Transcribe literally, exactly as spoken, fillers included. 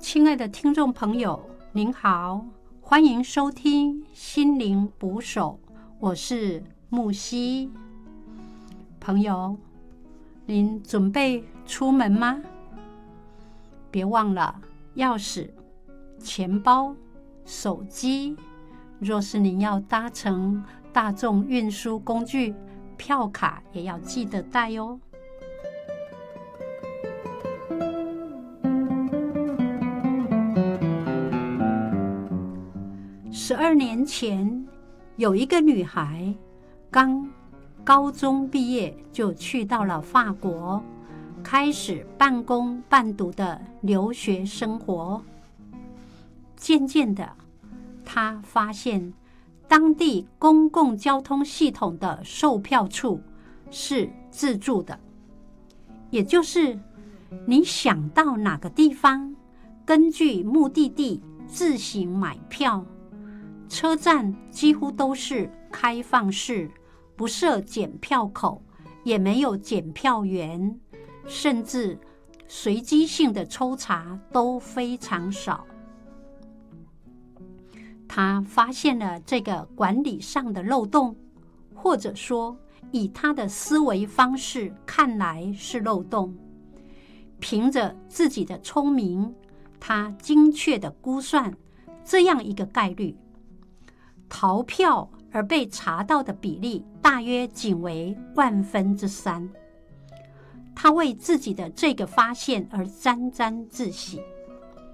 亲爱的听众朋友，您好，欢迎收听心灵捕手，我是木西。朋友，您准备出门吗？别忘了钥匙、钱包、手机。若是您要搭乘大众运输工具，票卡也要记得带哦。十二年前，有一个女孩刚高中毕业，就去到了法国，开始半工半读的留学生活。渐渐的，她发现当地公共交通系统的售票处是自助的，也就是你想到哪个地方，根据目的地自行买票。车站几乎都是开放式，不设检票口，也没有检票员，甚至随机性的抽查都非常少。他发现了这个管理上的漏洞，或者说以他的思维方式看来是漏洞。凭着自己的聪明，他精确地估算这样一个概率，逃票而被查到的比例大约仅为万分之三。他为自己的这个发现而沾沾自喜，